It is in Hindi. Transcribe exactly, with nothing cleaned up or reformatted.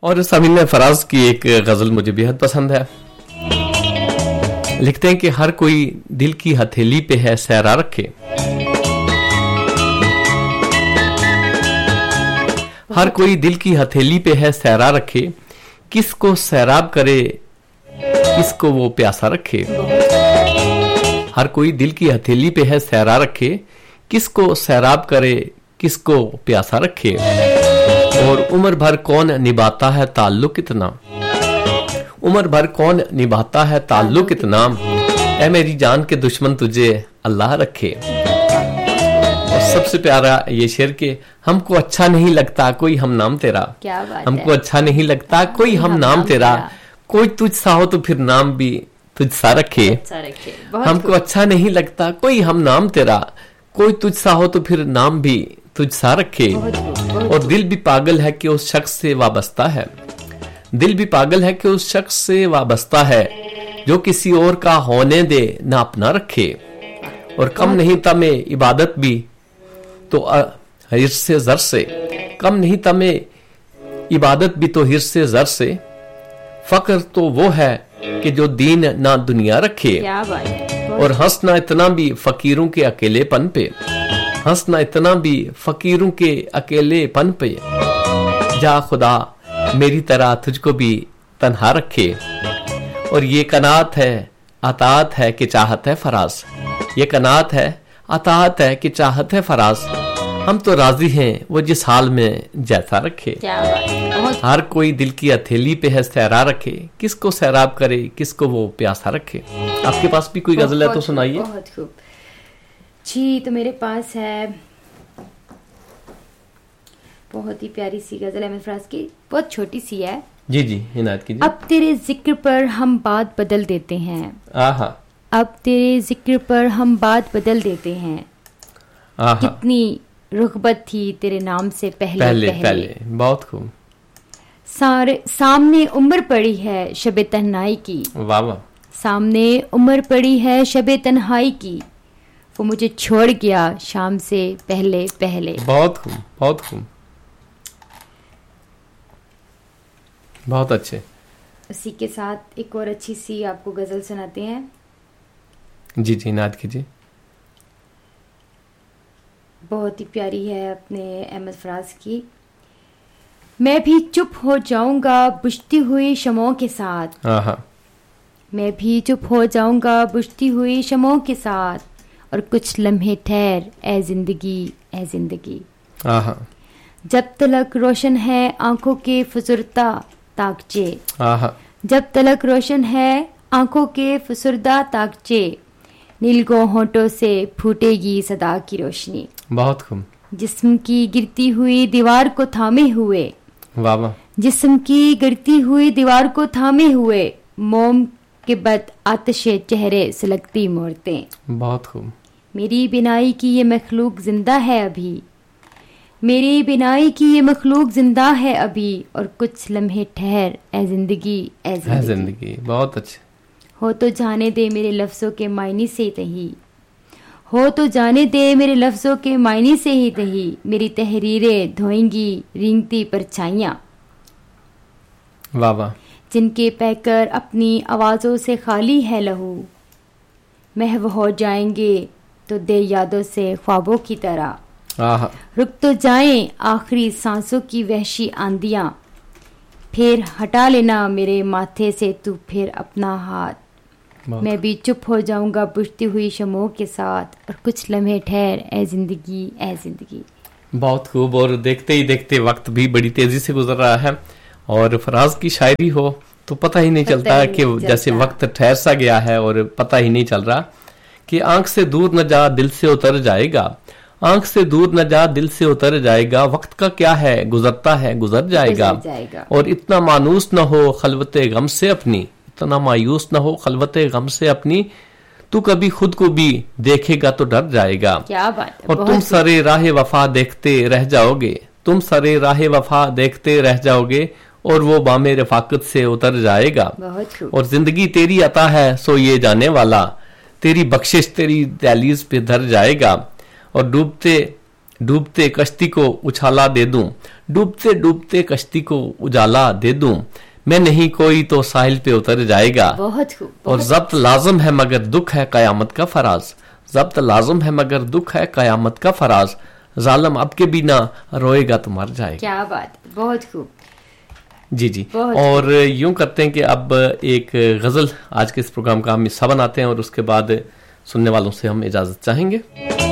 और सामिन फराज की एक गजल मुझे बेहद पसंद है। लिखते हैं कि हर कोई दिल की हथेली पे है सहरा रखे, हर कोई दिल की हथेली पे है सहरा रखे, किसको सैराब करे किसको वो प्यासा रखे। हर कोई दिल की हथेली पे है सहरा रखे, किसको सैराब करे किसको प्यासा रखे। और उम्र भर कौन निभाता है ताल्लुक इतना, उम्र भर कौन निभाता है ताल्लुक इतना, ऐ मेरी जान के दुश्मन तुझे अल्लाह रखे। और सबसे प्यारा ये शेर के, हमको अच्छा नहीं लगता कोई हम नाम तेरा, क्या बात हमको है? अच्छा नहीं लगता कोई हम नाम तेरा, कोई तुझ सा हो तो फिर नाम भी तुझ सा रखे। हमको अच्छा नहीं लगता कोई हम नाम तेरा, कोई तुझ सा हो तो फिर नाम भी तुझ सा रखे। और दिल भी पागल है कि उस शख्स से वाबस्ता है, दिल भी पागल है कि उस शख्स से वाबस्ता है, जो किसी और का होने दे ना अपना रखे। और कम नहीं तमे इबादत भी तो हिर्स से जर से, कम नहीं तमे इबादत भी तो हिर्स से जर से, फक्र तो वो है कि जो दीन ना दुनिया रखे। और हंसना इतना भी फकीरों के अकेलेपन पे, हंसना इतना भी फकीरों के अकेलेपन पे, जा खुदा मेरी तरह तुझको भी तन्हा रखे। और ये कनात है अतात है कि चाहत है फराज, ये कनात है अतात है कि चाहत है फराज, हम तो राजी हैं वो जिस हाल में जैसा रखे। हर कोई दिल की हथेली पे है सहरा रखे, किसको सैराब करे किसको वो प्यासा रखे। आपके पास भी कोई गजल है तो सुनाइए। बहुत खूब जी, तो मेरे पास है बहुत ही प्यारी सी गजल है फराज की, बहुत छोटी सी है। जी जी इनायत कीजिए। अब तेरे जिक्र पर हम बात बदल देते हैं, आहा, अब तेरे जिक्र पर हम बात बदल देते हैं, आहा, कितनी रुग़बत थी तेरे नाम से पहले पहले पहले, पहले। बहुत खूब। सारे सामने उम्र पड़ी है शबे तन्हाई की, वाह वाह, सामने उम्र पड़ी है शबे तन्हाई की, वो मुझे छोड़ गया शाम से पहले पहले। बहुत खूब बहुत खूब, बहुत अच्छे। उसी के साथ एक और अच्छी सी आपको गजल सुनाते हैं। जी जी इनायत कीजिए। बहुत ही प्यारी है अपने अहमद फराज की। मैं भी चुप हो जाऊंगा बुझती हुई शमों के साथ, आहा, मैं भी चुप हो जाऊंगा बुझती हुई शमों के साथ, और कुछ लम्हे ठहर ए जिंदगी ए जिंदगी, आहा, जब तलक रोशन है आंखों के फुसुरदा ताकचे, आहा, जब तलक रोशन है आंखों के फुसुरदा ताकचे, नीलगो होंठों से फूटेगी सदा की रोशनी। बहुत खूब। जिस्म की गिरती हुई दीवार को थामे हुए, वाह वाह, जिस्म की गिरती हुई दीवार को थामे हुए, मोम के बद आतिशे चेहरे सुलगती मूरतें। बहुत खूब। मेरी बिनाई की ये मखलूक जिंदा है अभी, मेरी बिनाई की ये मखलूक जिंदा है अभी, और कुछ लम्हे ठहर ए जिंदगी ए जिंदगी, जिंदगी। बहुत अच्छे। हो तो जाने दे मेरे लफ्जों के मायने से तही, हो तो जाने दे मेरे लफ्जों के मायने से ही तही, मेरी तहरीरें धोएंगी रेंगती परछाइयाँ, वाह वाह, जिनके पैकर अपनी आवाज़ों से खाली है लहू, महव हो जाएंगे तो दे यादों से ख्वाबों की तरह, आहा, रुक तो जाएं आखिरी सांसों की वहशी आंधियाँ, फिर हटा लेना मेरे माथे से तू फिर अपना हाथ, मैं भी चुप हो जाऊंगा बुझती हुई शमों के साथ, और कुछ लम्हे ठहर ए जिंदगी ए जिंदगी। बहुत खूब। और देखते ही देखते वक्त भी बड़ी तेजी से गुजर रहा है, और फराज की शायरी हो तो पता ही नहीं चलता कि जैसे वक्त ठहर सा गया है, और पता ही नहीं चल रहा कि आंख से दूर न जा दिल से उतर जाएगा, आंख से दूर न जा दिल से उतर जाएगा, वक्त का क्या है गुजरता है गुजर जाएगा, गुजर जाएगा। और इतना मानूस न हो खलवते गम से अपनी, इतना मायूस न हो खलवते गम से अपनी, तू कभी खुद को भी देखेगा तो डर जाएगा। क्या बात है। और तुम सरे राह वफा देखते रह जाओगे, तुम सरे राह वफा देखते रह जाओगे, और वो बामे रफाकत से उतर जाएगा। और जिंदगी तेरी अता है सो ये जाने वाला, तेरी बख्शिश तेरी दहलीज पे धर जाएगा, और डूबते डूबते कश्ती को उछाला दे दूं, डूबते डूबते कश्ती को उजाला दे दूं, मैं नहीं कोई तो साहिल पे उतर जाएगा। बहुत खूब। और जब्त लाजम है मगर दुख है कयामत का फराज, जब्त लाजम है मगर दुख है कयामत का फराज, जालिम अब के बिना रोएगा तो मर जाएगा। क्या बात, बहुत खूब। जी जी। और यूं करते हैं कि अब एक गजल आज के इस प्रोग्राम का हम हिस्सा बनाते हैं और उसके बाद सुनने वालों से हम इजाजत चाहेंगे।